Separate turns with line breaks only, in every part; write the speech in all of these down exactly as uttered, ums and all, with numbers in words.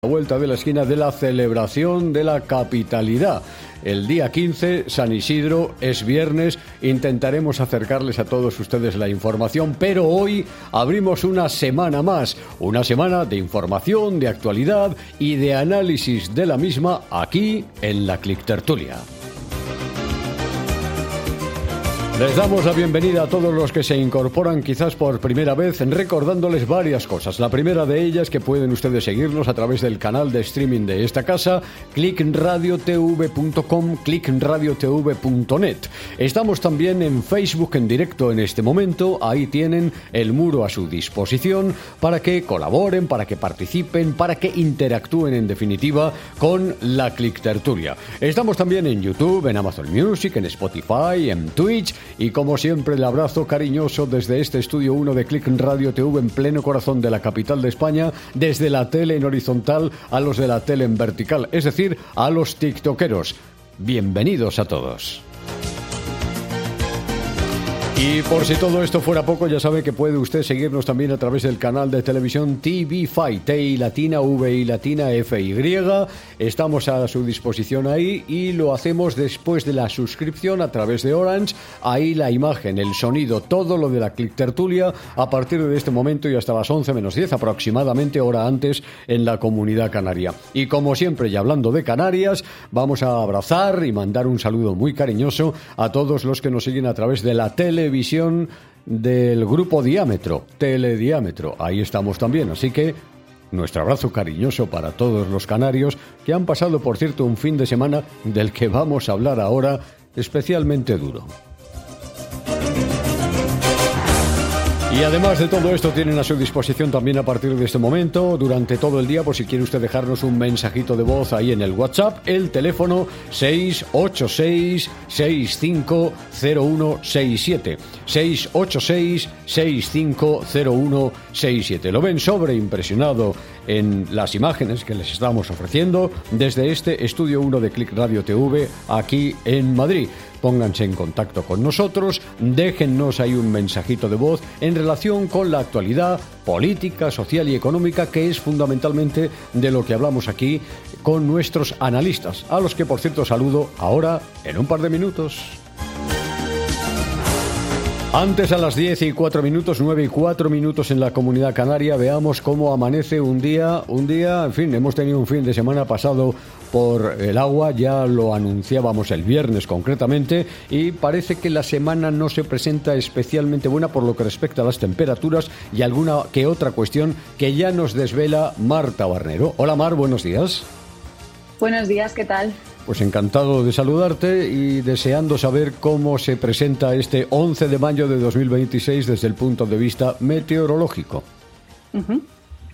la vuelta de la esquina de la celebración de la capitalidad. El día quince, San Isidro, es viernes, intentaremos acercarles a todos ustedes la información, pero hoy abrimos una semana más, una semana de información, de actualidad y de análisis de la misma aquí en la Clic Tertulia. Les damos la bienvenida a todos los que se incorporan quizás por primera vez, recordándoles varias cosas. La primera de ellas, que pueden ustedes seguirnos a través del canal de streaming de esta casa, clic radio t v punto com, clic radio t v punto net. Estamos también en Facebook en directo en este momento, ahí tienen el muro a su disposición para que colaboren, para que participen, para que interactúen en definitiva con la Clic Tertulia. Estamos también en YouTube, en Amazon Music, en Spotify, en Twitch. Y como siempre, el abrazo cariñoso desde este estudio uno de Clic Radio T V en pleno corazón de la capital de España, desde la tele en horizontal a los de la tele en vertical, es decir, a los tiktokeros. Bienvenidos a todos. Y por si todo esto fuera poco, ya sabe que puede usted seguirnos también a través del canal de televisión T V cinco, T I latina, V I latina, F Y. Estamos a su disposición ahí y lo hacemos después de la suscripción a través de Orange. Ahí la imagen, el sonido, todo lo de la Clic Tertulia a partir de este momento y hasta las once menos diez aproximadamente, hora antes, en la Comunidad Canaria. Y como siempre, y hablando de Canarias, vamos a abrazar y mandar un saludo muy cariñoso a todos los que nos siguen a través de la televisión visión del grupo Diámetro, Telediámetro, ahí estamos también, así que nuestro abrazo cariñoso para todos los canarios que han pasado, por cierto, un fin de semana del que vamos a hablar ahora, especialmente duro. Y además de todo esto, tienen a su disposición también a partir de este momento, durante todo el día, por si quiere usted dejarnos un mensajito de voz ahí en el WhatsApp, el teléfono seis ocho seis, seis cinco cero uno seis siete, seis ocho seis, seis cinco cero uno seis siete. Lo ven sobreimpresionado en las imágenes que les estamos ofreciendo desde este Estudio uno de Clic Radio T V aquí en Madrid. Pónganse en contacto con nosotros, déjennos ahí un mensajito de voz en relación con la actualidad política, social y económica, que es fundamentalmente de lo que hablamos aquí con nuestros analistas, a los que por cierto saludo ahora en un par de minutos. Antes, a las diez y cuatro minutos, nueve y cuatro minutos en la Comunidad Canaria, veamos cómo amanece un día, un día, en fin, hemos tenido un fin de semana pasado por el agua, ya lo anunciábamos el viernes concretamente, y parece que la semana no se presenta especialmente buena por lo que respecta a las temperaturas y alguna que otra cuestión que ya nos desvela Marta Barnero. Hola Mar, buenos días.
Buenos días, ¿qué tal?
Pues encantado de saludarte y deseando saber cómo se presenta este once de mayo de dos mil veintiséis desde el punto de vista meteorológico.
Uh-huh.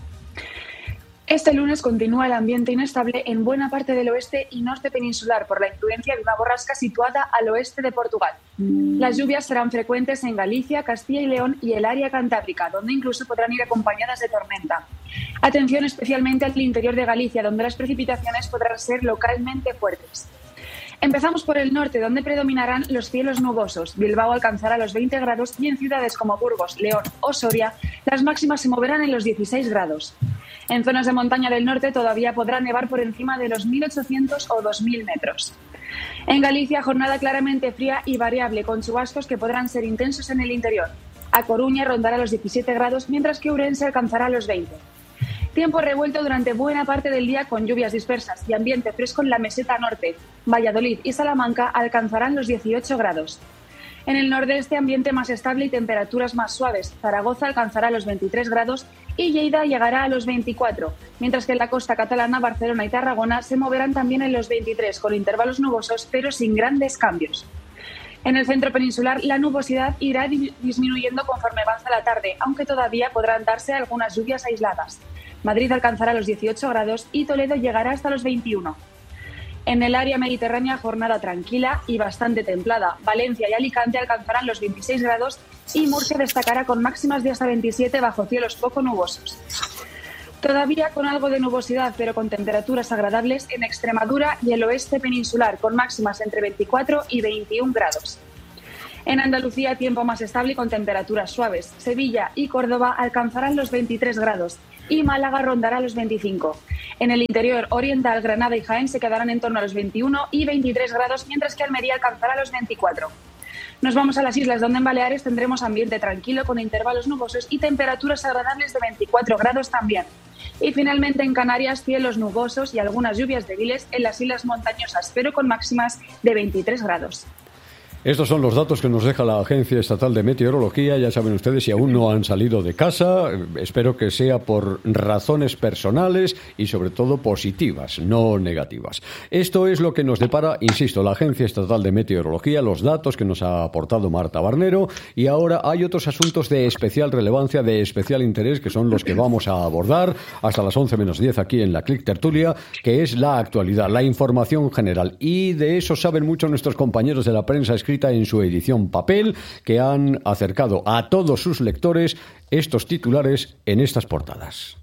Este lunes continúa el ambiente inestable en buena parte del oeste y norte peninsular por la influencia de una borrasca situada al oeste de Portugal. Las lluvias serán frecuentes en Galicia, Castilla y León y el área cantábrica, donde incluso podrán ir acompañadas de tormenta. Atención especialmente al interior de Galicia, donde las precipitaciones podrán ser localmente fuertes. Empezamos por el norte, donde predominarán los cielos nubosos. Bilbao alcanzará los veinte grados y en ciudades como Burgos, León o Soria, las máximas se moverán en los dieciséis grados. En zonas de montaña del norte todavía podrá nevar por encima de los mil ochocientos o dos mil metros. En Galicia, jornada claramente fría y variable, con chubascos que podrán ser intensos en el interior. A Coruña rondará los diecisiete grados, mientras que Ourense alcanzará los veinte. Tiempo revuelto durante buena parte del día con lluvias dispersas y ambiente fresco en la meseta norte. Valladolid y Salamanca alcanzarán los dieciocho grados. En el nordeste, ambiente más estable y temperaturas más suaves. Zaragoza alcanzará los veintitrés grados y Lleida llegará a los veinticuatro, mientras que en la costa catalana, Barcelona y Tarragona se moverán también en los veintitrés, con intervalos nubosos pero sin grandes cambios. En el centro peninsular, la nubosidad irá disminuyendo conforme avanza la tarde, aunque todavía podrán darse algunas lluvias aisladas. Madrid alcanzará los dieciocho grados y Toledo llegará hasta los veintiuno. En el área mediterránea, jornada tranquila y bastante templada. Valencia y Alicante alcanzarán los veintiséis grados y Murcia destacará con máximas de hasta veintisiete bajo cielos poco nubosos. Todavía con algo de nubosidad, pero con temperaturas agradables en Extremadura y el oeste peninsular, con máximas entre veinticuatro y veintiún grados. En Andalucía, tiempo más estable y con temperaturas suaves. Sevilla y Córdoba alcanzarán los veintitrés grados. y Málaga rondará los veinticinco. En el interior oriental, Granada y Jaén se quedarán en torno a los veintiuno y veintitrés grados, mientras que Almería alcanzará los veinticuatro. Nos vamos a las islas, donde en Baleares tendremos ambiente tranquilo con intervalos nubosos y temperaturas agradables de veinticuatro grados también. Y finalmente en Canarias, cielos nubosos y algunas lluvias débiles en las islas montañosas, pero con máximas de veintitrés grados.
Estos son los datos que nos deja la Agencia Estatal de Meteorología. Ya saben ustedes, si aún no han salido de casa, espero que sea por razones personales y sobre todo positivas, no negativas. Esto es lo que nos depara, insisto, la Agencia Estatal de Meteorología, los datos que nos ha aportado Marta Barnero, y ahora hay otros asuntos de especial relevancia, de especial interés, que son los que vamos a abordar hasta las once menos diez aquí en la Click Tertulia, que es la actualidad, la información general. Y de eso saben mucho nuestros compañeros de la prensa escrita en su edición papel, que han acercado a todos sus lectores estos titulares en estas portadas.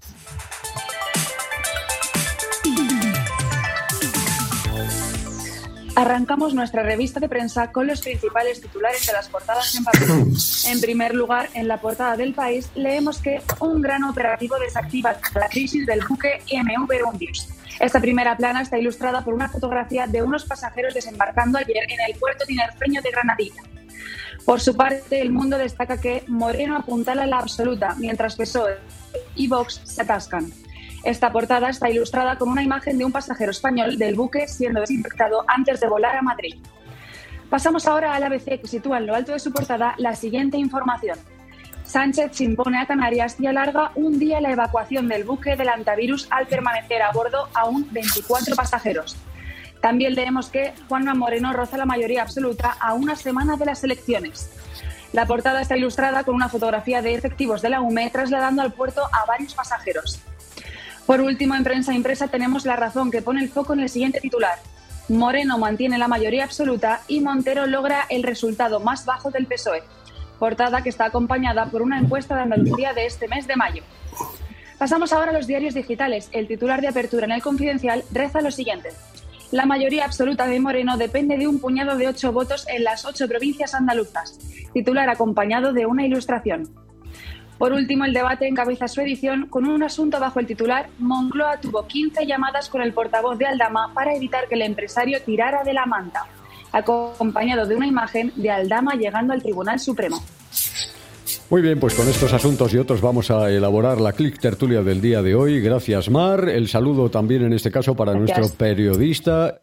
Arrancamos nuestra revista de prensa con los principales titulares de las portadas en papel. En primer lugar, en la portada del País, leemos que un gran operativo desactiva la crisis del buque M V Undius. Esta primera plana está ilustrada por una fotografía de unos pasajeros desembarcando ayer en el puerto tinerfeño de Granadilla. Por su parte, El Mundo destaca que Moreno apuntala la absoluta, mientras P S O E y Vox se atascan. Esta portada está ilustrada con una imagen de un pasajero español del buque siendo desinfectado antes de volar a Madrid. Pasamos ahora al A B C, que sitúa en lo alto de su portada la siguiente información. Sánchez se impone a Canarias y alarga un día la evacuación del buque del Antavirus al permanecer a bordo aún veinticuatro pasajeros. También leemos que Juanma Moreno roza la mayoría absoluta a una semana de las elecciones. La portada está ilustrada con una fotografía de efectivos de la U M E trasladando al puerto a varios pasajeros. Por último, en prensa impresa tenemos La Razón, que pone el foco en el siguiente titular. Moreno mantiene la mayoría absoluta y Montero logra el resultado más bajo del P S O E. Portada que está acompañada por una encuesta de Andalucía de este mes de mayo. Pasamos ahora a los diarios digitales. El titular de apertura en El Confidencial reza lo siguiente. La mayoría absoluta de Moreno depende de un puñado de ocho votos en las ocho provincias andaluzas. Titular acompañado de una ilustración. Por último, El Debate encabeza su edición con un asunto bajo el titular Moncloa tuvo quince llamadas con el portavoz de Aldama para evitar que el empresario tirara de la manta, acompañado de una imagen de Aldama llegando al Tribunal Supremo.
Muy bien, pues con estos asuntos y otros vamos a elaborar la Click Tertulia del día de hoy. Gracias, Mar. El saludo también en este caso para Gracias. Nuestro periodista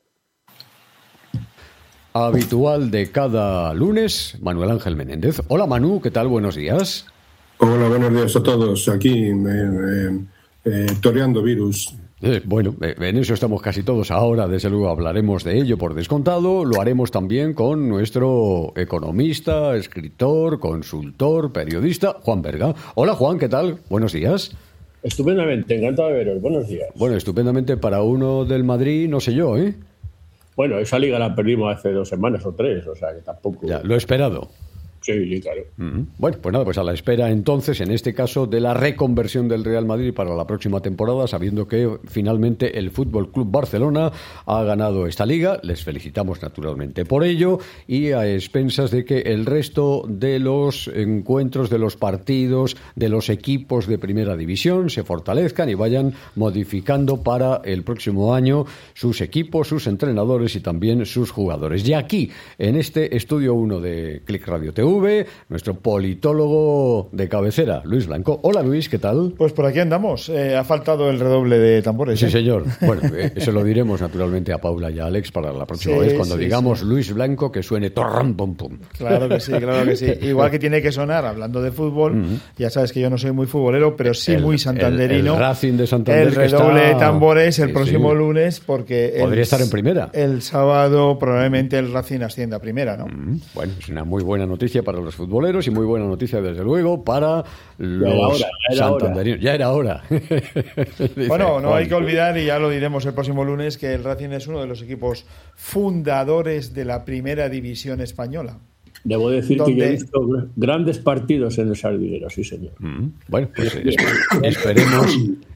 habitual de cada lunes, Manuel Ángel Menéndez. Hola, Manu, ¿qué tal? Buenos días.
Hola, buenos días a todos. Aquí eh, eh, eh, toreando virus.
Eh, bueno, eh, en eso estamos casi todos ahora, desde luego hablaremos de ello por descontado, lo haremos también con nuestro economista, escritor, consultor, periodista, Juan Berga. Hola Juan, ¿qué tal? Buenos días.
Estupendamente, encantado de veros, buenos días.
Bueno, estupendamente para uno del Madrid, no sé yo, ¿eh?
Bueno, esa liga la perdimos hace dos semanas o tres, o sea que tampoco...
Ya, lo he esperado.
Sí, claro.
Mm-hmm. Bueno, pues nada, pues a la espera entonces, en este caso, de la reconversión del Real Madrid para la próxima temporada, sabiendo que finalmente el Fútbol Club Barcelona ha ganado esta liga. Les felicitamos naturalmente por ello y a expensas de que el resto de los encuentros, de los partidos, de los equipos de primera división se fortalezcan y vayan modificando para el próximo año sus equipos, sus entrenadores y también sus jugadores. Y aquí, en este Estudio uno de Click Radio T V, nuestro politólogo de cabecera, Luis Blanco. Hola Luis, ¿qué tal?
Pues por aquí andamos. Eh, ha faltado el redoble de tambores.
Sí,
¿eh?
señor. Bueno, eh, eso lo diremos naturalmente a Paula y a Alex para la próxima sí, vez, cuando sí, digamos sí. Luis Blanco, que suene torram pum pum.
Claro que sí, claro que sí. Igual que tiene que sonar, hablando de fútbol, uh-huh. ya sabes que yo no soy muy futbolero, pero sí el, muy santanderino.
El, el Racing de Santander.
El redoble
está...
de tambores el sí, próximo
sí.
lunes, porque...
Podría
el,
estar en primera.
El sábado probablemente el Racing ascienda a primera, ¿no?
Uh-huh. Bueno, es una muy buena noticia para los futboleros y muy buena noticia, desde luego, para los santanderinos. Ya era hora.
Bueno, no hay que olvidar, y ya lo diremos el próximo lunes, que el Racing es uno de los equipos fundadores de la primera división española.
Debo decir donde... que yo he visto grandes partidos en el Sardinero, sí señor.
Mm, bueno, pues es, esperemos,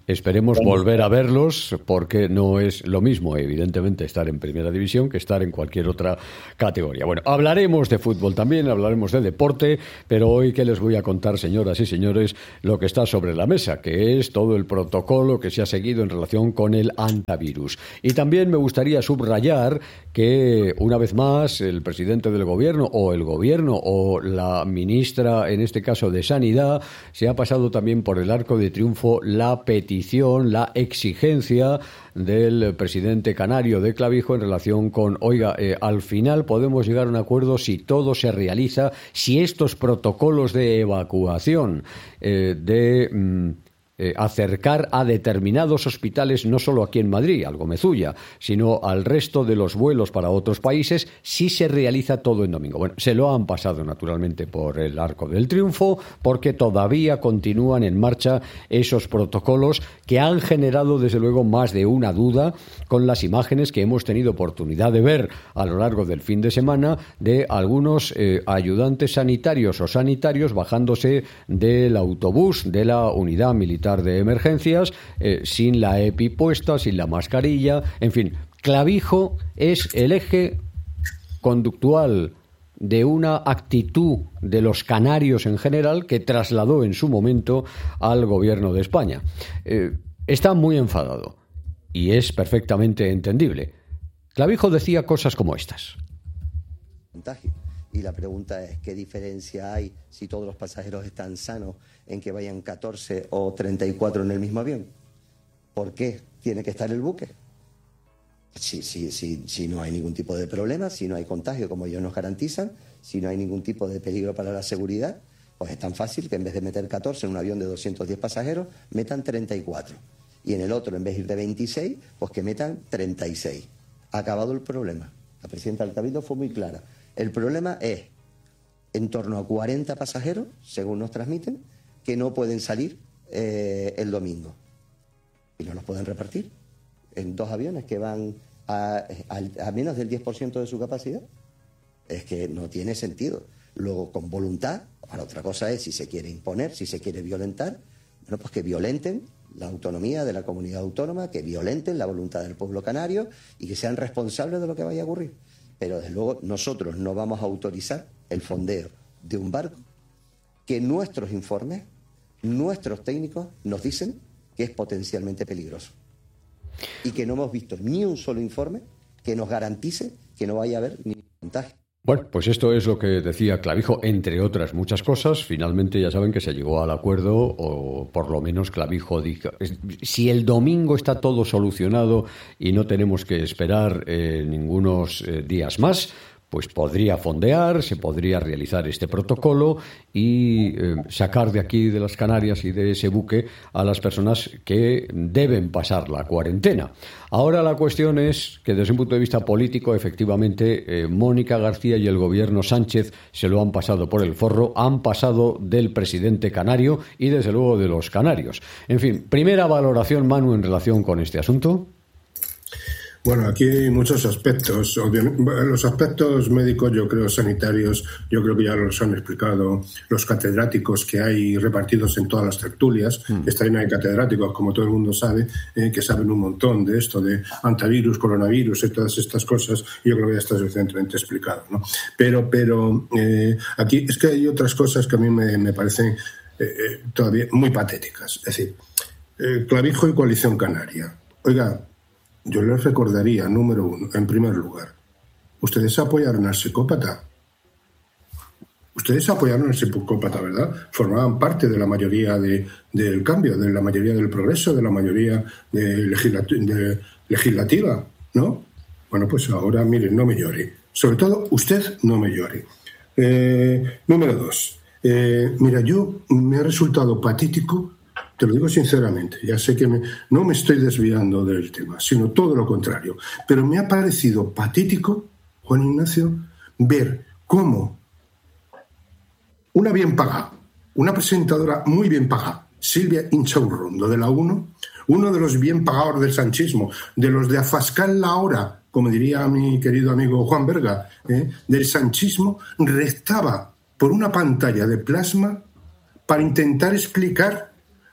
Esperemos volver a verlos, porque no es lo mismo, evidentemente, estar en Primera División que estar en cualquier otra categoría. Bueno, hablaremos de fútbol también, hablaremos de deporte, pero hoy, ¿qué les voy a contar, señoras y señores? Lo que está sobre la mesa, que es todo el protocolo que se ha seguido en relación con el antivirus. Y también me gustaría subrayar que, una vez más, el presidente del gobierno, o el gobierno, o la ministra, en este caso de Sanidad, se ha pasado también por el arco de triunfo la petición, la exigencia del presidente canario de Clavijo en relación con, oiga, eh, al final podemos llegar a un acuerdo si todo se realiza, si estos protocolos de evacuación, eh, de mm, eh, acercar a determinados hospitales, no solo aquí en Madrid, al Gomezulla, sino al resto de los vuelos para otros países, si se realiza todo en domingo. Bueno, se lo han pasado naturalmente por el arco del triunfo, porque todavía continúan en marcha esos protocolos que han generado, desde luego, más de una duda con las imágenes que hemos tenido oportunidad de ver a lo largo del fin de semana de algunos eh, ayudantes sanitarios o sanitarios bajándose del autobús de la unidad militar de emergencias, eh, sin la EPI puesta, sin la mascarilla, en fin. Clavijo es el eje conductual de una actitud de los canarios en general que trasladó en su momento al gobierno de España. Eh, está muy enfadado y es perfectamente entendible. Clavijo decía cosas como estas.
Y la pregunta es, ¿qué diferencia hay si todos los pasajeros están sanos en que vayan catorce o treinta y cuatro en el mismo avión? ¿Por qué tiene que estar el buque? Si, si, si, si no hay ningún tipo de problema, si no hay contagio como ellos nos garantizan, si no hay ningún tipo de peligro para la seguridad, pues es tan fácil que en vez de meter catorce en un avión de doscientos diez pasajeros, metan treinta y cuatro. Y en el otro, en vez de ir de veintiséis, pues que metan treinta y seis. Ha acabado el problema. La presidenta del Cabildo fue muy clara. El problema es en torno a cuarenta pasajeros, según nos transmiten, que no pueden salir eh, el domingo. Y no los pueden repartir en dos aviones que van a, a, a menos del diez por ciento de su capacidad. Es que no tiene sentido. Luego, con voluntad, ahora otra cosa es si se quiere imponer, si se quiere violentar, bueno, pues que violenten la autonomía de la comunidad autónoma, que violenten la voluntad del pueblo canario y que sean responsables de lo que vaya a ocurrir. Pero, desde luego, nosotros no vamos a autorizar el fondeo de un barco que nuestros informes, nuestros técnicos nos dicen que es potencialmente peligroso. Y que no hemos visto ni un solo informe que nos garantice que no vaya a haber ningún contagio.
Bueno, pues esto es lo que decía Clavijo, entre otras muchas cosas. Finalmente ya saben que se llegó al acuerdo, o por lo menos Clavijo dijo, si el domingo está todo solucionado y no tenemos que esperar eh, ningunos eh, días más, pues podría fondear, se podría realizar este protocolo y eh, sacar de aquí, de las Canarias y de ese buque, a las personas que deben pasar la cuarentena. Ahora la cuestión es que, desde un punto de vista político, efectivamente, eh, Mónica García y el gobierno Sánchez se lo han pasado por el forro, han pasado del presidente canario y, desde luego, de los canarios. En fin, primera valoración, Manu, en relación con este asunto.
Bueno, aquí hay muchos aspectos. Obviamente, los aspectos médicos, yo creo, sanitarios, yo creo que ya los han explicado los catedráticos que hay repartidos en todas las tertulias. Mm. Están hay catedráticos, como todo el mundo sabe, eh, que saben un montón de esto, de antivirus, coronavirus y todas estas cosas. Yo creo que ya está suficientemente explicado, ¿no? Pero, pero eh, aquí es que hay otras cosas que a mí me, me parecen eh, todavía muy patéticas. Es decir, eh, Clavijo y Coalición Canaria. Oiga, yo les recordaría, número uno, en primer lugar, ustedes apoyaron al psicópata. Ustedes apoyaron al psicópata, ¿verdad? Formaban parte de la mayoría de, del cambio, de la mayoría del progreso, de la mayoría de, legislati- de legislativa, ¿no? Bueno, pues ahora, miren, no me llore. Sobre todo, usted no me llore. Eh, número dos. Eh, mira, yo me ha resultado patético. Te lo digo sinceramente, ya sé que me, no me estoy desviando del tema, sino todo lo contrario. Pero me ha parecido patético, Juan Ignacio, ver cómo una bien pagada, una presentadora muy bien pagada, Silvia Inchaurrondo de la uno, uno de los bien pagados del sanchismo, de los de Afascal la hora, como diría mi querido amigo Juan Berga, ¿eh? del sanchismo, rezaba por una pantalla de plasma para intentar explicar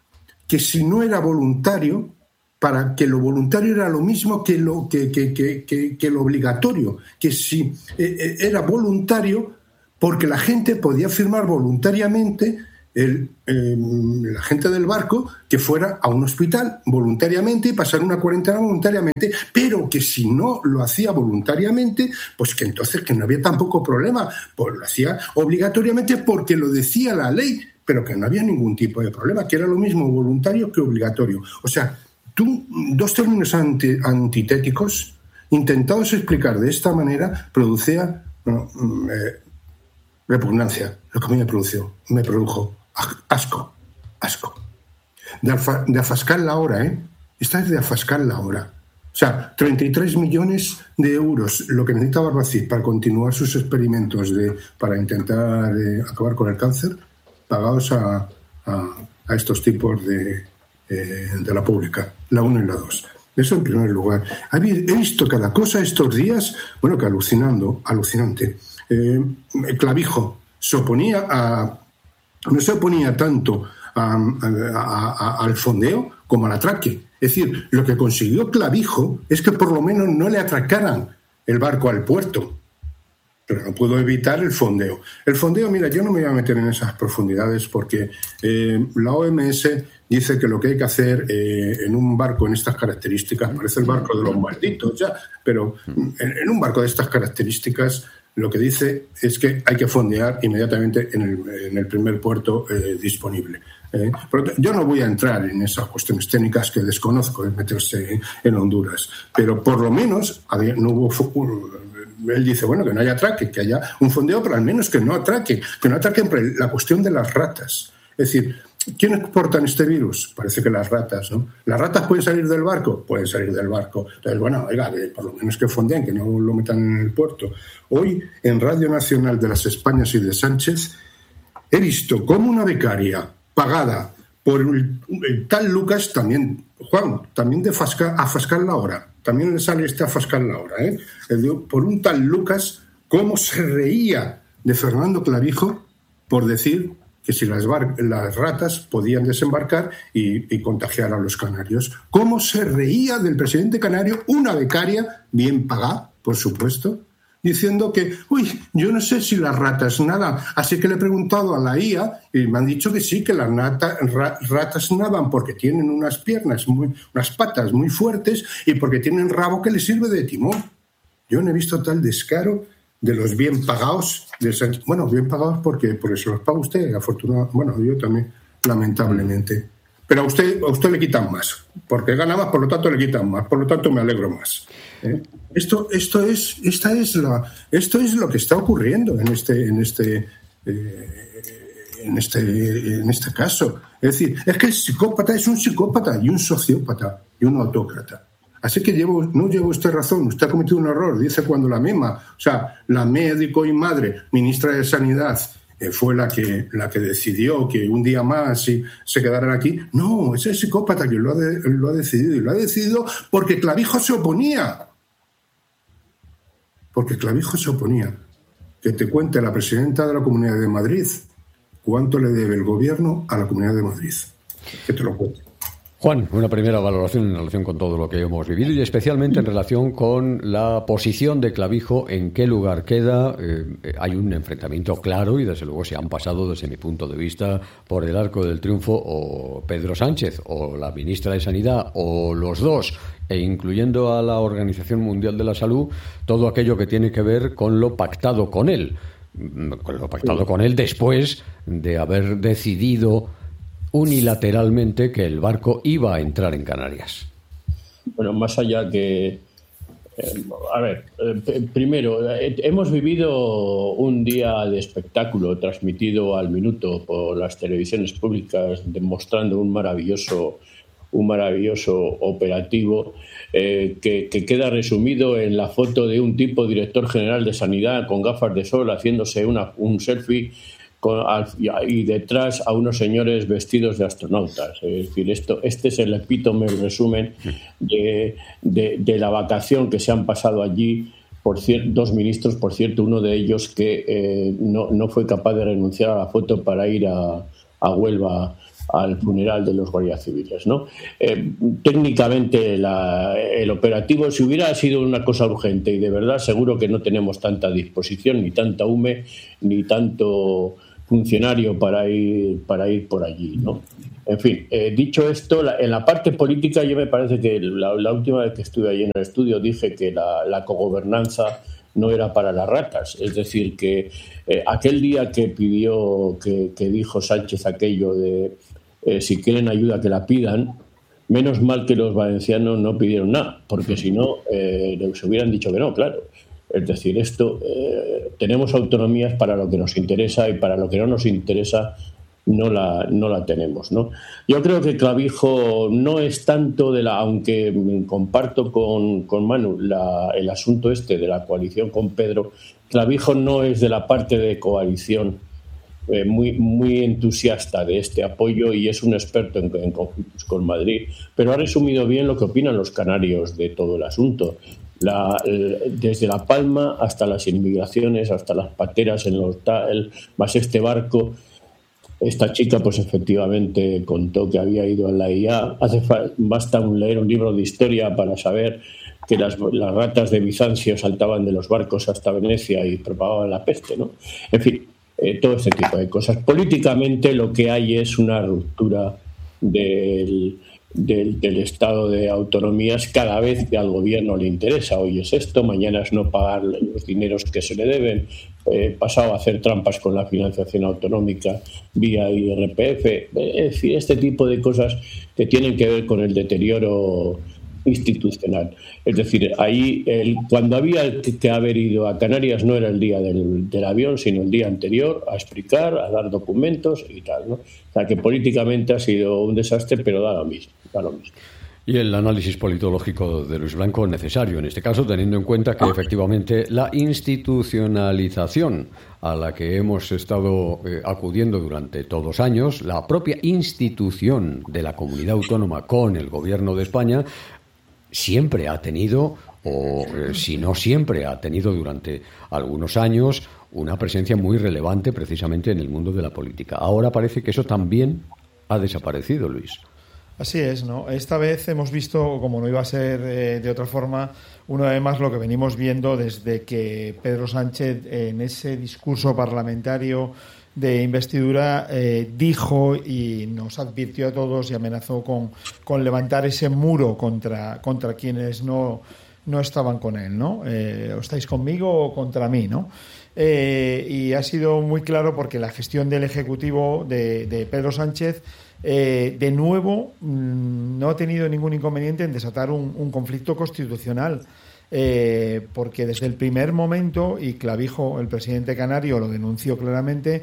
que si no era voluntario, para que lo voluntario era lo mismo que lo, que, que, que, que, que lo obligatorio, que si eh, era voluntario, porque la gente podía firmar voluntariamente, el, eh, la gente del barco, que fuera a un hospital voluntariamente y pasar una cuarentena voluntariamente, pero que si no lo hacía voluntariamente, pues que entonces que no había tampoco problema, pues lo hacía obligatoriamente porque lo decía la ley, pero que no había ningún tipo de problema, que era lo mismo voluntario que obligatorio. O sea, tú, dos términos anti, antitéticos intentados explicar de esta manera producía bueno, eh, repugnancia, lo que a mí me produjo, me produjo asco, asco. De, alfa, de afascar la hora, ¿eh? Esta es de afascar la hora. O sea, treinta y tres millones de euros, lo que necesita Barbacid para continuar sus experimentos de, para intentar eh, acabar con el cáncer, pagados a, a, a estos tipos de, eh, de la pública, la uno y la dos. Eso en primer lugar. He visto cada cosa estos días, bueno, que alucinando, alucinante. Eh, Clavijo se oponía a, no se oponía tanto a, a, a, al fondeo como al atraque. Es decir, lo que consiguió Clavijo es que por lo menos no le atracaran el barco al puerto. Pero no pudo evitar el fondeo. El fondeo, mira, yo no me voy a meter en esas profundidades porque eh, la O M S dice que lo que hay que hacer eh, en un barco en estas características, parece el barco de los malditos ya, pero en, en un barco de estas características lo que dice es que hay que fondear inmediatamente en el, en el primer puerto eh, disponible. Eh, yo no voy a entrar en esas cuestiones técnicas que desconozco de meterse en, en Honduras, pero por lo menos había, no hubo... Él dice, bueno, que no haya atraque, que haya un fondeo, pero al menos que no atraque, que no atraque la cuestión de las ratas. Es decir, ¿quiénes portan este virus? Parece que las ratas, ¿no? ¿Las ratas pueden salir del barco? Pueden salir del barco. Entonces, bueno, oiga, por lo menos que fondeen, que no lo metan en el puerto. Hoy, en Radio Nacional de las Españas y de Sánchez, he visto cómo una becaria pagada por el, el tal Lucas, también, Juan, también de Fasca, a Fascar la hora, también le sale este a Fascar la hora, ¿eh? Por un tal Lucas, cómo se reía de Fernando Clavijo por decir que si las, bar- las ratas podían desembarcar y, y contagiar a los canarios. Cómo se reía del presidente canario, una becaria, bien pagada, por supuesto, diciendo que, uy, yo no sé si las ratas nadan. Así que le he preguntado a la I A y me han dicho que sí, que las nata, ra, ratas nadan porque tienen unas piernas, muy, unas patas muy fuertes y porque tienen rabo que les sirve de timón. Yo no he visto tal descaro de los bien pagados. De, bueno, bien pagados porque, porque se los paga usted, afortunadamente. Bueno, yo también, lamentablemente. Pero a usted, a usted le quitan más, porque gana más, por lo tanto le quitan más, por lo tanto me alegro más. ¿Eh? Esto, esto es, esta es la, esto es lo que está ocurriendo en este, en este, eh, en este, en este caso. Es decir, es que el psicópata es un psicópata y un sociópata y un autócrata. Así que llevo, no llevo usted razón, usted ha cometido un error. Dice cuando la misma, o sea, la médico y madre, ministra de Sanidad, eh, fue la que, la que decidió que un día más si, se quedaran aquí. No, es el psicópata que lo ha, de, lo ha decidido. Y lo ha decidido porque Clavijo se oponía. Porque Clavijo se oponía. Que te cuente la presidenta de la Comunidad de Madrid cuánto le debe el gobierno a la Comunidad de Madrid. Que te lo cuente.
Juan, una primera valoración en relación con todo lo que hemos vivido y especialmente en relación con la posición de Clavijo, en qué lugar queda. Eh, hay un enfrentamiento claro y desde luego se han pasado desde mi punto de vista por el arco del triunfo o Pedro Sánchez o la ministra de Sanidad o los dos, e incluyendo a la Organización Mundial de la Salud, todo aquello que tiene que ver con lo pactado con él, con lo pactado con él después de haber decidido unilateralmente que el barco iba a entrar en Canarias.
Bueno, más allá que... Eh, a ver, eh, primero, eh, hemos vivido un día de espectáculo transmitido al minuto por las televisiones públicas, demostrando un maravilloso, un maravilloso operativo eh, que, que queda resumido en la foto de un tipo director general de Sanidad con gafas de sol haciéndose una, un selfie Con, y detrás a unos señores vestidos de astronautas. Es decir, esto, este es el epítome, el resumen de, de, de la vacación que se han pasado allí. Por cierto, dos ministros, por cierto, uno de ellos que eh, no, no fue capaz de renunciar a la foto para ir a, a Huelva al funeral de los guardias civiles, ¿no? Eh, técnicamente la, el operativo, si hubiera sido una cosa urgente y de verdad, seguro que no tenemos tanta disposición, ni tanta hume, ni tanto funcionario para ir para ir por allí, ¿no? En fin, eh, dicho esto, la, en la parte política, yo me parece que la, la última vez que estuve allí en el estudio dije que la, la cogobernanza no era para las ratas, es decir, que eh, aquel día que pidió, que, que dijo Sánchez aquello de eh, si quieren ayuda que la pidan, menos mal que los valencianos no pidieron nada, porque si no, eh, se hubieran dicho que no, claro. Es decir, esto eh, tenemos autonomías para lo que nos interesa y para lo que no nos interesa no la, no la tenemos, ¿no? Yo creo que Clavijo no es tanto de la, aunque comparto con, con Manu la, el asunto este de la coalición con Pedro, Clavijo no es de la parte de coalición eh, muy, muy entusiasta de este apoyo y es un experto en, en conflictos con Madrid, pero ha resumido bien lo que opinan los canarios de todo el asunto. La, desde La Palma hasta las inmigraciones, hasta las pateras en los tal, más este barco. Esta chica, pues efectivamente contó que había ido a la I A. Hace fa- basta un leer un libro de historia para saber que las, las ratas de Bizancio saltaban de los barcos hasta Venecia y propagaban la peste, ¿no? En fin, eh, todo este tipo de cosas. Políticamente lo que hay es una ruptura del, del, del estado de autonomías cada vez que al gobierno le interesa. Hoy es esto, mañana es no pagar los dineros que se le deben, eh, pasado a hacer trampas con la financiación autonómica vía I R P F, es decir, este tipo de cosas que tienen que ver con el deterioro institucional. Es decir, ahí el, cuando había que, que haber ido a Canarias no era el día del, del avión, sino el día anterior, a explicar, a dar documentos y tal, ¿no? O sea que políticamente ha sido un desastre, pero da lo mismo, da lo mismo.
Y el análisis politológico de Luis Blanco necesario en este caso, teniendo en cuenta que efectivamente la institucionalización a la que hemos estado eh, acudiendo durante todos los años, la propia institución de la comunidad autónoma con el gobierno de España, siempre ha tenido, o eh, si no siempre ha tenido durante algunos años, una presencia muy relevante precisamente en el mundo de la política. Ahora parece que eso también ha desaparecido, Luis.
Así es, ¿no? Esta vez hemos visto, como no iba a ser eh, de otra forma, una vez más lo que venimos viendo desde que Pedro Sánchez eh, en ese discurso parlamentario de investidura eh, dijo y nos advirtió a todos y amenazó con, con levantar ese muro contra, contra quienes no, no estaban con él, ¿no? Eh, ¿o estáis conmigo o contra mí, ¿no? Eh, y ha sido muy claro porque la gestión del Ejecutivo de, de Pedro Sánchez Eh, de nuevo, mmm, no ha tenido ningún inconveniente en desatar un, un conflicto constitucional, eh, porque desde el primer momento, y Clavijo, el presidente canario, lo denunció claramente,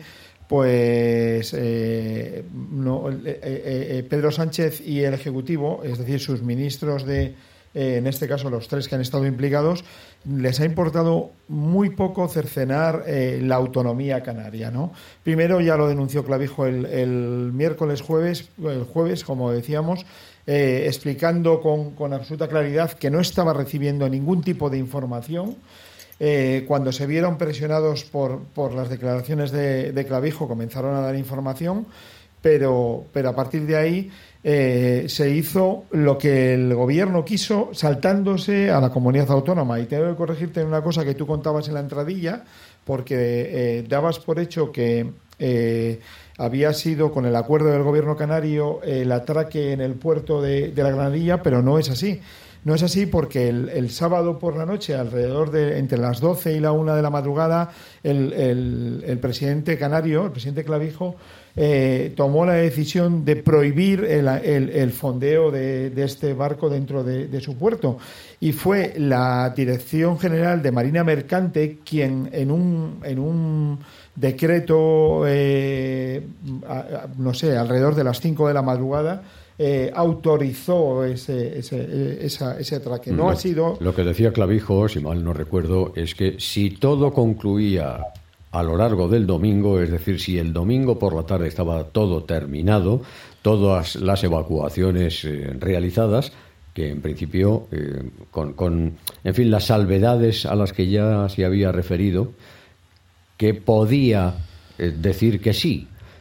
pues eh, no, eh, eh, Pedro Sánchez y el Ejecutivo, es decir, sus ministros de, eh, en este caso los tres que han estado implicados, les ha importado muy poco cercenar eh, la autonomía canaria, ¿no? Primero ya lo denunció Clavijo el, el miércoles jueves, el jueves, como decíamos, eh, explicando con, con absoluta claridad que no estaba recibiendo ningún tipo de información. Eh, cuando se vieron presionados por, por las declaraciones de, de Clavijo, comenzaron a dar información, pero, pero a partir de ahí Eh, se hizo lo que el gobierno quiso, saltándose a la comunidad autónoma. Y tengo que corregirte en una cosa que tú contabas en la entradilla, porque eh, dabas por hecho que eh, había sido con el acuerdo del gobierno canario eh, el atraque en el puerto de, de la Granadilla, pero no es así. No es así porque el, el sábado por la noche, alrededor de entre las doce y la una de la madrugada, el, el, el presidente canario, el presidente Clavijo, eh, tomó la decisión de prohibir el, el, el fondeo de, de este barco dentro de, de su puerto. Y fue la Dirección General de Marina Mercante quien en un, en un decreto, eh, a, a, no sé, alrededor de las cinco de la madrugada, Eh, autorizó ese, ese, esa, ese atraque. No
lo,
ha sido...
Lo que decía Clavijo, si mal no recuerdo, es que si todo concluía a lo largo del domingo, es decir, si el domingo por la tarde estaba todo terminado, todas las evacuaciones eh, realizadas, que en principio, eh, con, con, en fin, las salvedades a las que ya se había referido, que podía eh, decir que sí.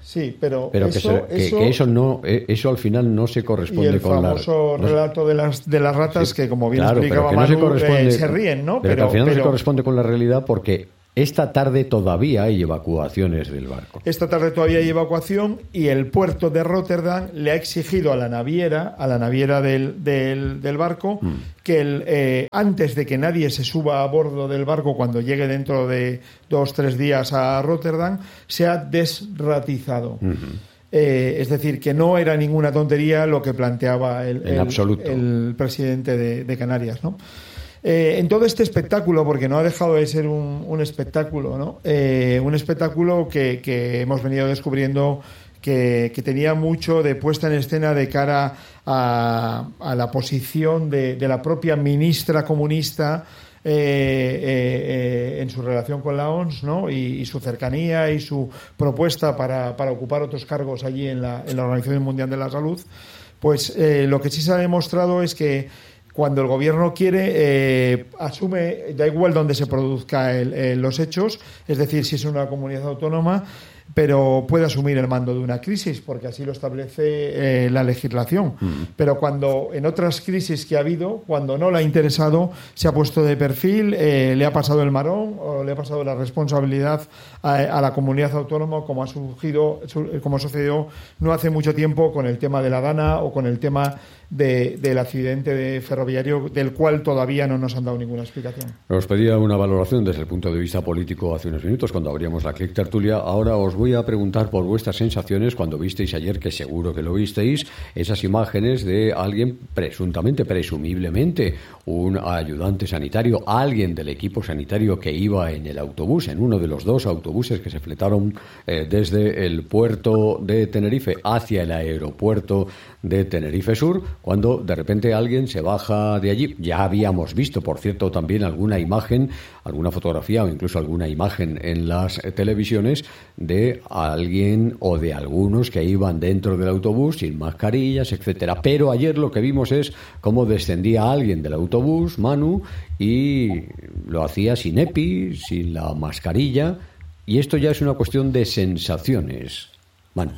Sí, pero,
pero
eso,
que, se,
eso,
que, que eso no, eso al final no se corresponde
y el
con la...
el famoso relato de las de las ratas, sí, que como bien
claro,
explicaba
pero que
Manu,
no se, corresponde,
eh, se ríen, ¿no?
Pero, pero que al final
pero,
no se corresponde con la realidad porque esta tarde todavía hay evacuaciones del barco.
Esta tarde todavía hay evacuación y el puerto de Rotterdam le ha exigido a la naviera, a la naviera del, del, del barco, mm. que el, eh, antes de que nadie se suba a bordo del barco cuando llegue dentro de dos, tres días a Rotterdam, sea desratizado. Mm-hmm. Eh, es decir, que no era ninguna tontería lo que planteaba el, el, el presidente de, de Canarias, ¿no? Eh, en todo este espectáculo, porque no ha dejado de ser un, un espectáculo, ¿no? Eh, un espectáculo que, que hemos venido descubriendo que, que tenía mucho de puesta en escena de cara a, a la posición de, de la propia ministra comunista eh, eh, eh, en su relación con la O M S, ¿no? Y, y su cercanía y su propuesta para, para ocupar otros cargos allí en la, en la Organización Mundial de la Salud. Pues eh, lo que sí se ha demostrado es que cuando el gobierno quiere, eh, asume, da igual donde se produzcan eh, los hechos, es decir, si es una comunidad autónoma, pero puede asumir el mando de una crisis, porque así lo establece eh, la legislación. Mm. Pero cuando en otras crisis que ha habido, cuando no le ha interesado, se ha puesto de perfil, eh, le ha pasado el marón o le ha pasado la responsabilidad a, a la comunidad autónoma, como ha surgido, como ha sucedido no hace mucho tiempo con el tema de la Dana o con el tema de, del accidente de ferroviario, del cual todavía no nos han dado ninguna explicación.
Os pedía una valoración desde el punto de vista político hace unos minutos cuando abríamos la Click Tertulia. Ahora os voy a preguntar por vuestras sensaciones cuando visteis ayer, que seguro que lo visteis, esas imágenes de alguien presuntamente, presumiblemente, un ayudante sanitario, alguien del equipo sanitario que iba en el autobús, en uno de los dos autobuses que se fletaron eh, desde el puerto de Tenerife hacia el aeropuerto de Tenerife Sur, cuando de repente alguien se baja de allí. Ya habíamos visto, por cierto, también alguna imagen, alguna fotografía o incluso alguna imagen en las televisiones de alguien o de algunos que iban dentro del autobús sin mascarillas, etcétera. Pero ayer lo que vimos es cómo descendía alguien del autobús, Manu, y lo hacía sin EPI, sin la mascarilla, y esto ya es una cuestión de sensaciones. Manu.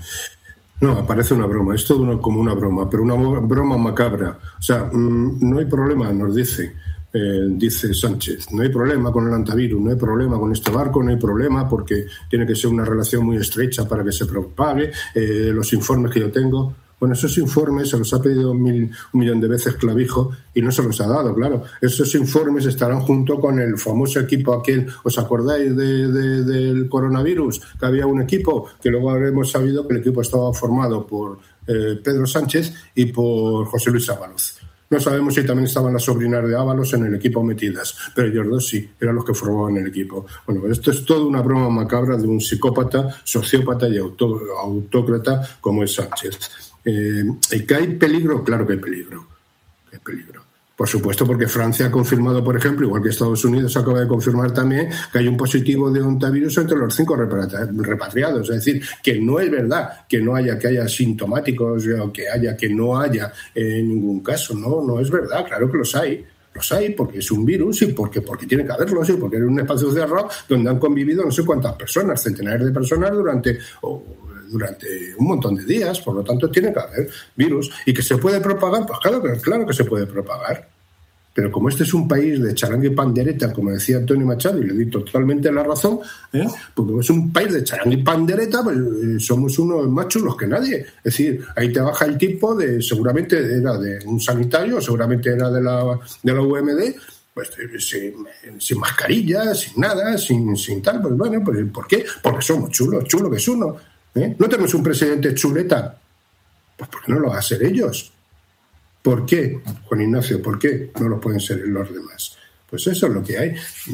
No, parece una broma, es todo una, como una broma, pero una broma macabra. O sea, mmm, no hay problema, nos dice, eh, dice Sánchez, no hay problema con el antivirus, no hay problema con este barco, no hay problema porque tiene que ser una relación muy estrecha para que se propague, eh, los informes que yo tengo. Bueno, esos informes se los ha pedido mil, un millón de veces Clavijo y no se los ha dado, claro. Esos informes estarán junto con el famoso equipo aquel, ¿os acordáis de, de, del coronavirus? Que había un equipo, que luego habremos sabido que el equipo estaba formado por eh, Pedro Sánchez y por José Luis Ábalos. No sabemos si también estaban las sobrinas de Ábalos en el equipo metidas, pero ellos dos sí, eran los que formaban el equipo. Bueno, esto es toda una broma macabra de un psicópata, sociópata y autó, autócrata como es Sánchez. Eh, ¿Y que hay peligro? Claro que hay peligro. Hay peligro. Por supuesto, porque Francia ha confirmado, por ejemplo, igual que Estados Unidos acaba de confirmar también, que hay un positivo de ontavirus entre los cinco repatriados. Es decir, que no es verdad que no haya, que haya sintomáticos o que haya, que no haya en ningún caso. No, no es verdad. Claro que los hay. Los hay porque es un virus y porque, porque tiene que haberlos y porque es un espacio cerrado donde han convivido no sé cuántas personas, centenares de personas durante... Oh, durante un montón de días, por lo tanto tiene que haber virus. ¿Y que se puede propagar? Pues claro que, claro que se puede propagar. Pero como este es un país de charanga y pandereta, como decía Antonio Machado, y le di totalmente la razón, ¿eh? Porque es un país de charanga y pandereta, pues eh, somos unos más chulos que nadie. Es decir, ahí te baja el tipo de, seguramente era de un sanitario, seguramente era de la, de la U M D, pues sin, sin mascarilla, sin nada, sin, sin tal. Pues bueno, pues ¿por qué? Porque somos chulos, chulo que es uno. ¿Eh? ¿No tenemos un presidente chuleta? Pues ¿por qué no lo van a ser ellos? ¿Por qué, Juan Ignacio? ¿Por qué no lo pueden ser los demás? Pues eso es lo que hay.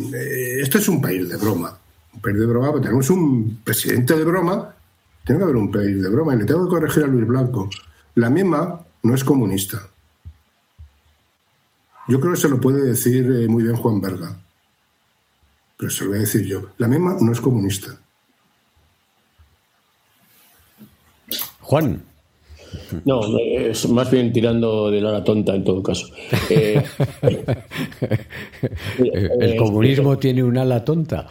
Eh, esto es un país de broma. Un país de broma, pues tenemos un presidente de broma. Tiene que haber un país de broma. Y le tengo que corregir a Luis Blanco. La misma no es comunista. Yo creo que se lo puede decir eh, muy bien Juan Berga. Pero se lo voy a decir yo. La misma no es comunista.
Juan.
No, es más bien tirando de la tonta en todo caso. Eh,
¿El eh, comunismo eh, tiene un ala tonta?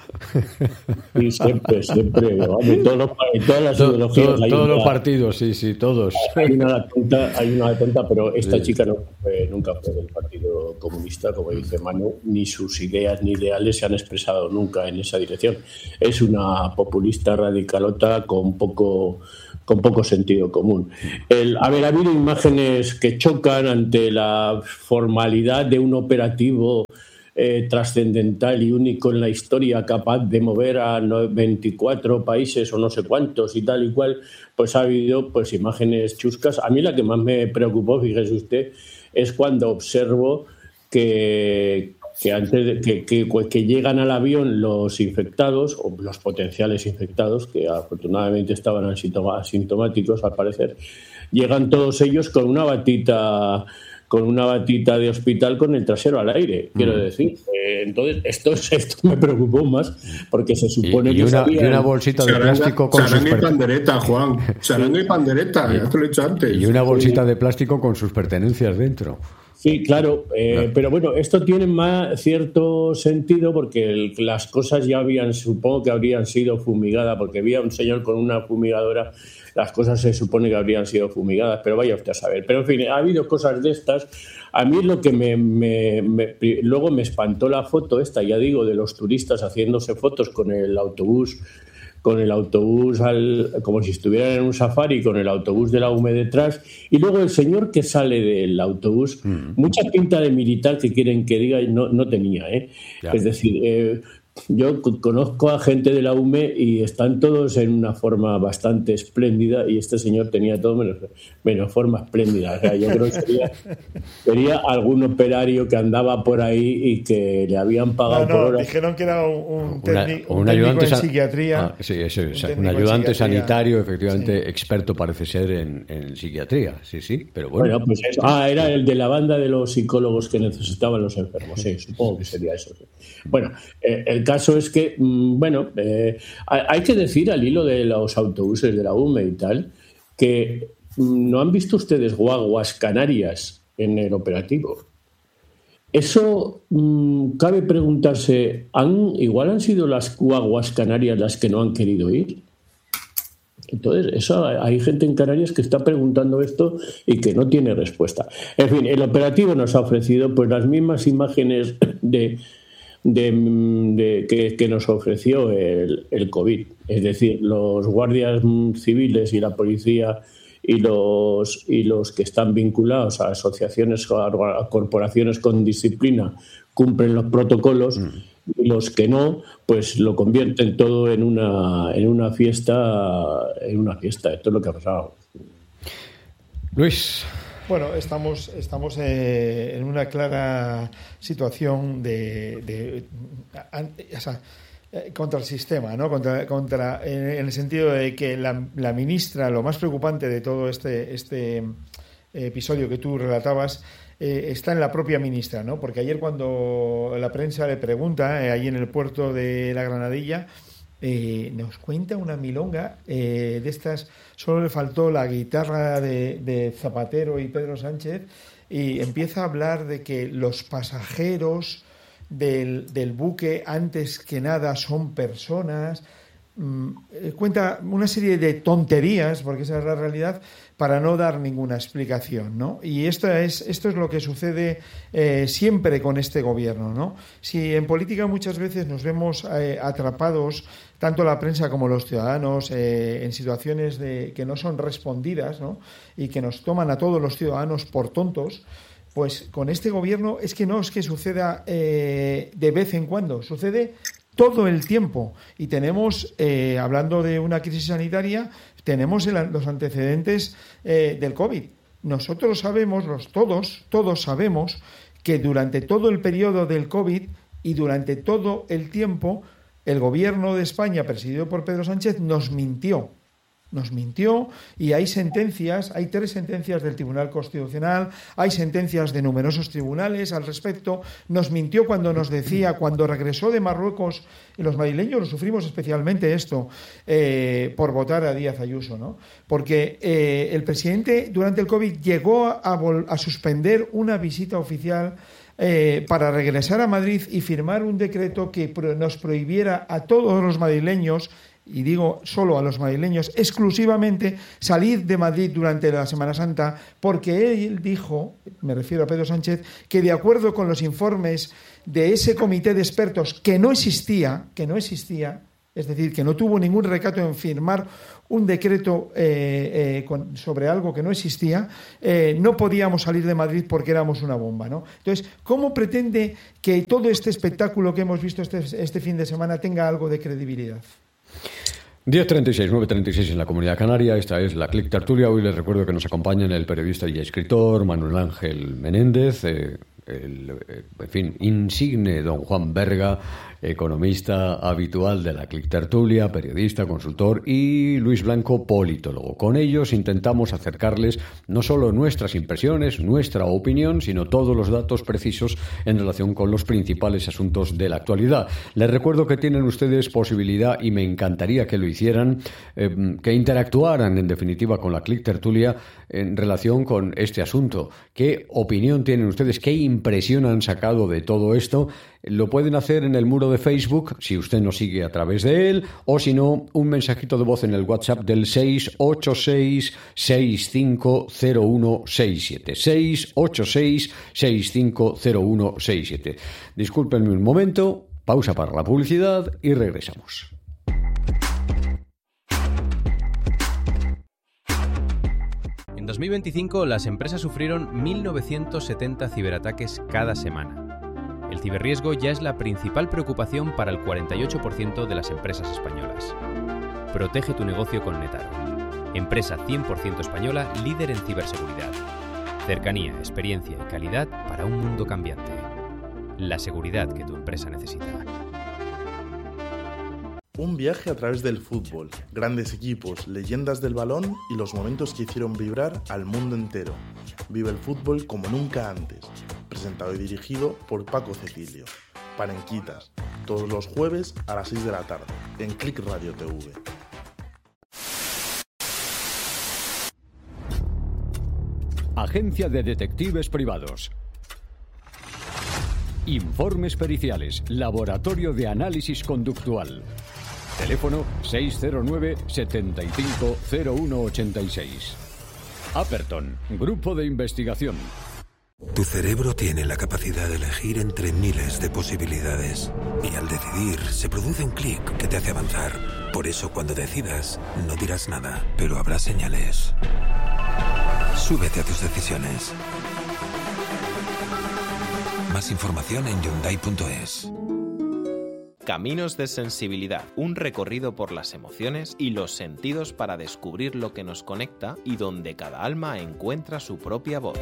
Sí, siempre, siempre. En todos los, todas las
to,
ideologías.
To,
hay
todos
una,
los partidos, sí, sí, todos.
Hay una ala tonta, hay una ala tonta, pero esta sí. chica no fue, nunca fue del Partido Comunista, como dice Manu, ni sus ideas ni ideales se han expresado nunca en esa dirección. Es una populista radicalota con poco... con poco sentido común. El, a ver, ha habido imágenes que chocan ante la formalidad de un operativo eh, trascendental y único en la historia, capaz de mover a veinticuatro países o no sé cuántos y tal y cual. Pues ha habido pues imágenes chuscas. A mí la que más me preocupó, fíjese usted, es cuando observo que... que antes de, que, que, que llegan al avión los infectados o los potenciales infectados, que afortunadamente estaban asintomáticos al parecer, llegan todos ellos con una batita con una batita de hospital con el trasero al aire, quiero mm. decir. Eh, entonces, esto, esto me preocupó más, porque se supone
y, y
que...
Una,
sabían...
y una bolsita de
Saranga,
plástico con
saranga
sus...
y pandereta, Juan. Saranga y pandereta, ya te lo he dicho antes.
Y una bolsita de plástico con sus pertenencias dentro.
Sí, claro, eh, pero bueno, esto tiene más cierto sentido porque el, las cosas ya habían, supongo que habrían sido fumigadas, porque había un señor con una fumigadora, las cosas se supone que habrían sido fumigadas, pero vaya usted a saber. Pero en fin, ha habido cosas de estas. A mí lo que me, me, me luego me espantó la foto esta, ya digo, de los turistas haciéndose fotos con el autobús, con el autobús al, como si estuvieran en un safari, con el autobús de la U M E detrás, y luego el señor que sale del autobús, mm. mucha pinta de militar que quieren que diga, no, no tenía, ¿eh? Es decir, eh, yo conozco a gente de la U M E y están todos en una forma bastante espléndida, y este señor tenía todo menos, menos forma espléndida. O sea, yo creo que sería, sería algún operario que andaba por ahí y que le habían pagado
no, no,
por horas.
Dijeron que era un, técnico,
un, un
técnico
ayudante
en psiquiatría.
Ah, sí, eso, un, un ayudante sanitario, efectivamente, sí. experto parece ser en, en psiquiatría. Sí, sí, pero bueno.
bueno pues eso. Ah, era el de la banda de los psicólogos que necesitaban los enfermos. Sí, supongo que sería eso. Sí. Bueno, eh, el caso es que, bueno, eh, hay que decir al hilo de los autobuses de la U M E y tal, que no han visto ustedes guaguas canarias en el operativo. Eso mmm, cabe preguntarse, ¿han, igual han sido las guaguas canarias las que no han querido ir? Entonces, eso, hay gente en Canarias que está preguntando esto y que no tiene respuesta. En fin, el operativo nos ha ofrecido pues las mismas imágenes de... De, de, que, que nos ofreció el, el COVID. Es decir, los guardias civiles y la policía y los, y los que están vinculados a asociaciones, a corporaciones con disciplina, cumplen los protocolos, mm. y los que no, pues lo convierten todo en una, en una fiesta, en una fiesta. Esto es lo que ha pasado.
Luis.
Bueno, estamos, estamos eh, en una clara situación de, de, de o sea, contra el sistema, ¿no? Contra, contra, en, en el sentido de que la, la ministra, lo más preocupante de todo este, este episodio que tú relatabas, eh, está en la propia ministra, ¿no? Porque ayer cuando la prensa le pregunta, eh, ahí en el puerto de la Granadilla, Eh, nos cuenta una milonga eh, de estas. Solo le faltó la guitarra de, de Zapatero y Pedro Sánchez, y empieza a hablar de que los pasajeros del, del buque antes que nada son personas. Mm, cuenta una serie de tonterías, porque esa es la realidad, para no dar ninguna explicación, ¿no? Y esto es, esto es lo que sucede eh, siempre con este gobierno, ¿no? Si en política muchas veces nos vemos eh, atrapados, tanto la prensa como los ciudadanos, eh, en situaciones de, que no son respondidas, ¿no? Y que nos toman a todos los ciudadanos por tontos, pues con este gobierno es que no es que suceda eh, de vez en cuando, sucede todo el tiempo. Y tenemos, eh, hablando de una crisis sanitaria, tenemos el, los antecedentes eh, del COVID. Nosotros sabemos, los, todos, todos sabemos que durante todo el periodo del COVID y durante todo el tiempo, el gobierno de España, presidido por Pedro Sánchez, nos mintió. Nos mintió y hay sentencias, hay tres sentencias del Tribunal Constitucional, hay sentencias de numerosos tribunales al respecto. Nos mintió cuando nos decía, cuando regresó de Marruecos, y los madrileños lo sufrimos especialmente esto, eh, por votar a Díaz Ayuso, ¿no? Porque eh, el presidente durante el COVID llegó a, a suspender una visita oficial Eh, para regresar a Madrid y firmar un decreto que pro- nos prohibiera a todos los madrileños, y digo solo a los madrileños, exclusivamente salir de Madrid durante la Semana Santa, porque él dijo, me refiero a Pedro Sánchez, que de acuerdo con los informes de ese comité de expertos que no existía, que no existía, es decir, que no tuvo ningún recato en firmar un decreto eh, eh, con, sobre algo que no existía, eh, no podíamos salir de Madrid porque éramos una bomba, ¿no? Entonces, ¿cómo pretende que todo este espectáculo que hemos visto este, este fin de semana tenga algo de credibilidad?
diez treinta y seis, nueve treinta y seis en la Comunidad Canaria. Esta es la Click Tertulia. Hoy les recuerdo que nos acompañan el periodista y escritor Manuel Ángel Menéndez, eh, el, eh, en fin, insigne don Juan Berga, economista habitual de la Click Tertulia, periodista, consultor, y Luis Blanco, politólogo. Con ellos intentamos acercarles no solo nuestras impresiones, nuestra opinión, sino todos los datos precisos en relación con los principales asuntos de la actualidad. Les recuerdo que tienen ustedes posibilidad, y me encantaría que lo hicieran, eh, que interactuaran en definitiva con la Click Tertulia en relación con este asunto. ¿Qué opinión tienen ustedes? ¿Qué impresión han sacado de todo esto? Lo pueden hacer en el muro de Facebook, si usted nos sigue a través de él, o si no, un mensajito de voz en el WhatsApp del seis ocho seis, seis cinco cero uno seis siete. seis ocho seis, seis cinco cero uno seis siete. Discúlpenme un momento, pausa para la publicidad y regresamos.
En dos mil veinticinco, las empresas sufrieron mil novecientos setenta ciberataques cada semana. El ciberriesgo ya es la principal preocupación para el cuarenta y ocho por ciento de las empresas españolas. Protege tu negocio con Netaro, empresa cien por ciento española líder en ciberseguridad. Cercanía, experiencia y calidad para un mundo cambiante. La seguridad que tu empresa necesita.
Un viaje a través del fútbol, grandes equipos, leyendas del balón y los momentos que hicieron vibrar al mundo entero. Vive el fútbol como nunca antes. Presentado y dirigido por Paco Cecilio. Parenquitas, todos los jueves a las seis de la tarde, en Click Radio T V.
Agencia de Detectives Privados. Informes periciales. Laboratorio de Análisis Conductual. Teléfono seis cero nueve, siete cinco cero uno ocho seis. Aperton, Grupo de Investigación.
Tu cerebro tiene la capacidad de elegir entre miles de posibilidades. Y al decidir, se produce un clic que te hace avanzar. Por eso, cuando decidas, no dirás nada, pero habrá señales. Súbete a tus decisiones. Más información en Hyundai punto es.
Caminos de Sensibilidad, un recorrido por las emociones y los sentidos para descubrir lo que nos conecta y donde cada alma encuentra su propia voz.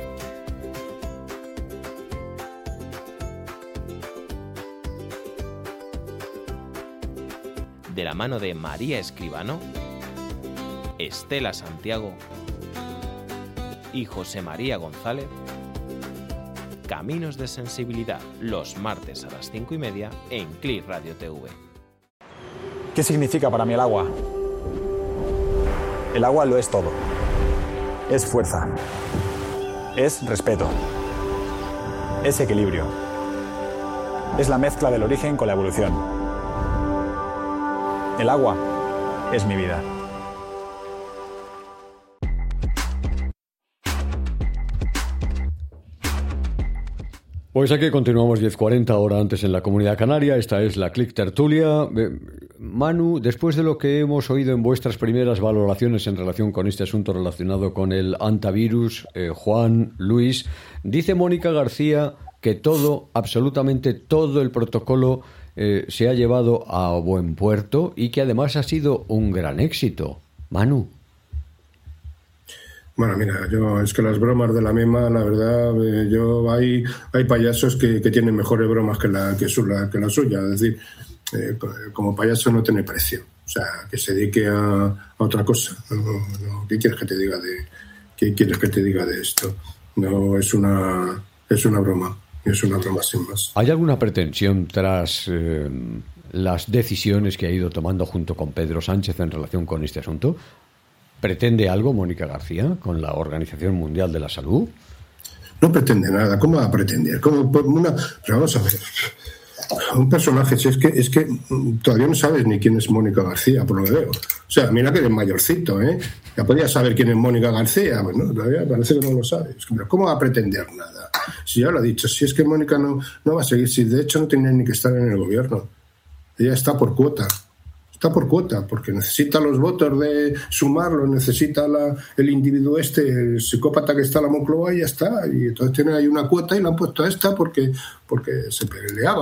De la mano de María Escribano, Estela Santiago y José María González. Caminos de Sensibilidad, los martes a las cinco y media en Click Radio T V.
¿Qué significa para mí el agua? El agua lo es todo. Es fuerza. Es respeto. Es equilibrio. Es la mezcla del origen con la evolución. El agua es mi vida.
Pues aquí continuamos diez cuarenta, hora antes en la Comunidad Canaria. Esta es la Click Tertulia. Manu, después de lo que hemos oído en vuestras primeras valoraciones en relación con este asunto relacionado con el antivirus, eh, Juan, Luis, dice Mónica García que todo, absolutamente todo el protocolo eh, se ha llevado a buen puerto y que además ha sido un gran éxito. Manu.
Bueno, mira, yo es que las bromas de la mema, la verdad, eh, yo hay hay payasos que, que tienen mejores bromas que la que, su, la, que la suya. Es decir, eh, como payaso no tiene precio. O sea, que se dedique a, a otra cosa. No, no, ¿qué quieres que te diga de qué quieres que te diga de esto? No, es una es una broma, es una broma sin más.
¿Hay alguna pretensión tras eh, las decisiones que ha ido tomando junto con Pedro Sánchez en relación con este asunto? ¿Pretende algo Mónica García con la Organización Mundial de la Salud?
No pretende nada. ¿Cómo va a pretender? ¿Cómo una... Pero vamos a ver. Un personaje, si es que es que todavía no sabes ni quién es Mónica García, por lo que veo. O sea, mira que eres mayorcito, ¿eh? Ya podías saber quién es Mónica García, pues no, todavía parece que no lo sabes. Pero ¿cómo va a pretender nada? Si ya lo ha dicho, si es que Mónica no, no va a seguir, si de hecho no tiene ni que estar en el gobierno. Ella está por cuota. Está por cuota, porque necesita los votos de sumarlos, necesita la, el individuo este, el psicópata que está en la Moncloa y ya está. Y entonces tiene ahí una cuota y la han puesto a esta porque, porque se peleaba